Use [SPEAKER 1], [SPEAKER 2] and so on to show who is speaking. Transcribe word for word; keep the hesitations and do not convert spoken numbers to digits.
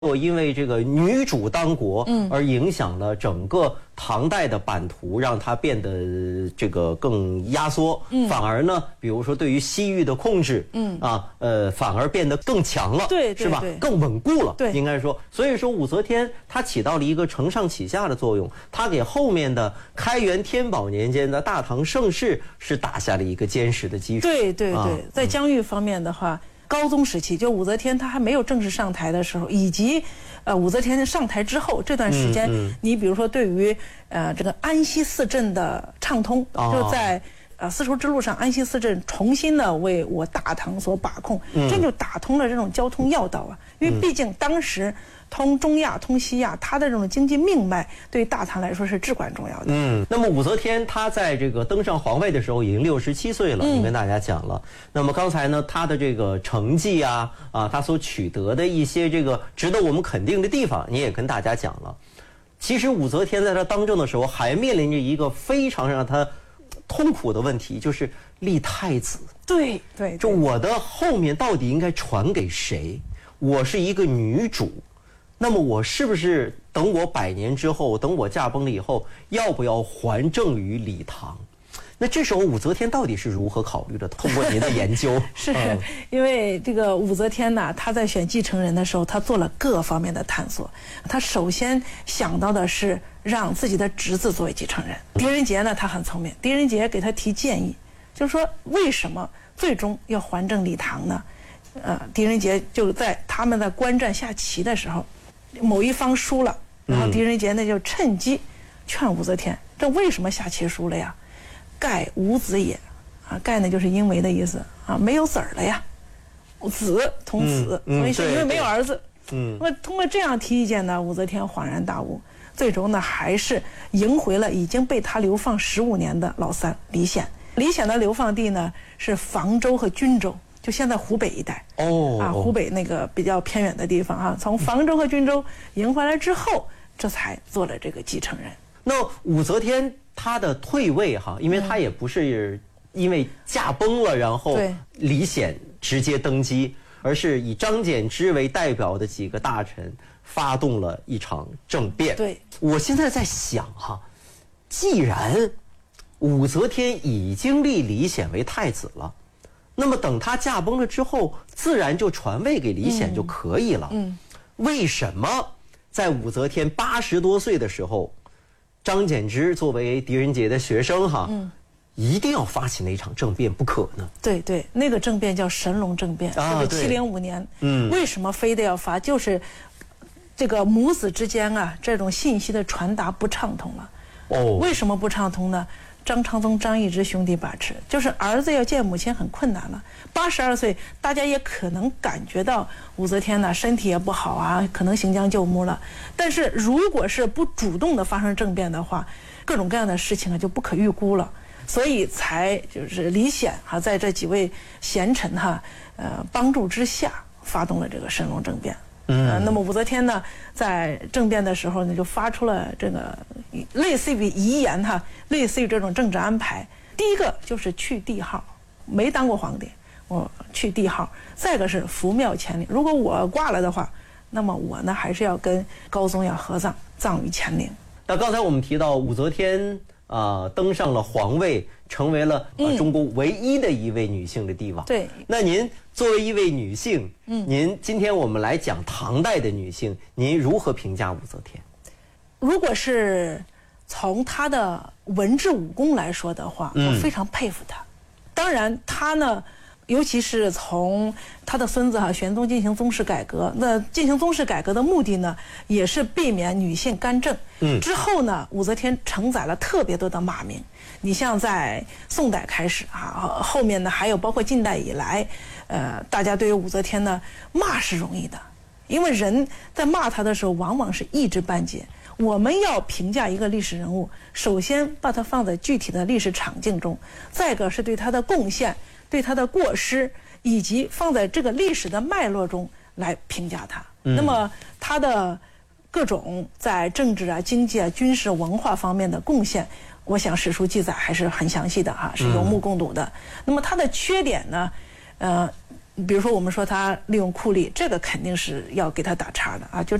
[SPEAKER 1] 我因为这个女主当国，而影响了整个唐代的版图，让它变得这个更压缩。嗯，反而呢，比如说对于西域的控制，嗯啊，呃，反而变得更强了，
[SPEAKER 2] 对，
[SPEAKER 1] 是吧？更稳固了，
[SPEAKER 2] 对，
[SPEAKER 1] 应该说，所以说武则天她起到了一个承上启下的作用，她给后面的开元天宝年间的大唐盛世是打下了一个坚实的基础。
[SPEAKER 2] 对对对，
[SPEAKER 1] 啊、
[SPEAKER 2] 在疆域方面的话。高宗时期，就武则天她还没有正式上台的时候，以及，呃，武则天上台之后这段时间，嗯嗯、你比如说对于呃这个安西四镇的畅通，哦、就在呃丝绸之路上，安西四镇重新的为我大唐所把控，嗯、这就打通了这种交通要道啊。因为毕竟当时通中亚、通西亚，它的这种经济命脉对大唐来说是至关重要的。
[SPEAKER 1] 嗯，那么武则天她在这个登上皇位的时候已经六十七岁了，嗯、跟大家讲了。那么刚才呢，她的这个成绩啊，啊，她所取得的一些这个值得我们肯定的地方，你也跟大家讲了。其实武则天在她当政的时候，还面临着一个非常让她痛苦的问题，就是立太子。
[SPEAKER 2] 对对，
[SPEAKER 1] 就我的后面到底应该传给谁？我是一个女主。那么我是不是等我百年之后，等我驾崩了以后，要不要还政于李唐？那这时候武则天到底是如何考虑的？通过您的研究，
[SPEAKER 2] 是、嗯、因为这个武则天呢，她在选继承人的时候，她做了各方面的探索。她首先想到的是让自己的侄子作为继承人。狄仁杰呢，他很聪明，狄仁杰给他提建议，就是说为什么最终要还政李唐呢？呃，狄仁杰就在他们在观战下棋的时候。某一方输了，然后狄仁杰呢就趁机劝武则天：“这为什么下棋输了呀？盖无子也，啊，盖呢就是因为的意思啊，没有子儿了呀，子同子，所以是因为没有儿子。嗯，那么通过这样提意见呢，武则天恍然大悟，最终呢还是迎回了已经被他流放十五年的老三李显。李显的流放地呢是房州和均州。”就现在湖北一带哦，啊，湖北那个比较偏远的地方啊，从房州和均州迎回来之后，这才做了这个继承人。
[SPEAKER 1] 那武则天她的退位哈，因为她也不是因为驾崩了，然后李显直接登基，而是以张柬之为代表的几个大臣发动了一场政变。
[SPEAKER 2] 对，
[SPEAKER 1] 我现在在想哈，既然武则天已经立李显为太子了。那么等他驾崩了之后，自然就传位给李显就可以了。嗯，为什么在武则天八十多岁的时候，张柬之作为狄仁杰的学生哈，嗯，一定要发起那场政变不可呢？
[SPEAKER 2] 对对，那个政变叫神龙政变，啊，七零五年。嗯，为什么非得要发？就是这个母子之间啊，这种信息的传达不畅通了。哦，为什么不畅通呢？张昌宗、张易之兄弟把持，就是儿子要见母亲很困难了。八十二岁，大家也可能感觉到武则天呢身体也不好啊，可能行将就木了。但是如果是不主动的发生政变的话，各种各样的事情啊就不可预估了。所以才就是李显哈、啊，在这几位贤臣哈、啊，呃帮助之下，发动了这个神龙政变。嗯、呃，那么武则天呢，在政变的时候呢，就发出了这个类似于遗言哈，类似于这种政治安排。第一个就是去帝号，没当过皇帝，我去帝号；再一个是扶庙乾陵，如果我挂了的话，那么我呢还是要跟高宗要合葬，葬于乾陵。
[SPEAKER 1] 那刚才我们提到武则天啊、呃、登上了皇位，成为了、呃、中国唯一的一位女性的帝王。
[SPEAKER 2] 对，
[SPEAKER 1] 那您作为一位女性，嗯，您今天我们来讲唐代的女性，您如何评价武则天？
[SPEAKER 2] 如果是从她的文治武功来说的话，我非常佩服她。嗯、当然，她呢，尤其是从她的孙子哈玄宗进行宗室改革，那进行宗室改革的目的呢，也是避免女性干政。嗯，之后呢，武则天承载了特别多的骂名。你像在宋代开始啊，后面呢还有包括近代以来，呃，大家对于武则天呢骂是容易的，因为人在骂她的时候往往是一知半解。我们要评价一个历史人物，首先把它放在具体的历史场景中，再一个是对他的贡献、对他的过失，以及放在这个历史的脉络中来评价他。嗯、那么他的各种在政治啊、经济啊、军事、文化方面的贡献，我想史书记载还是很详细的哈，是有目共睹的。嗯、那么它的缺点呢，呃， 比如说我们说他利用酷吏，这个肯定是要给他打叉的啊，就。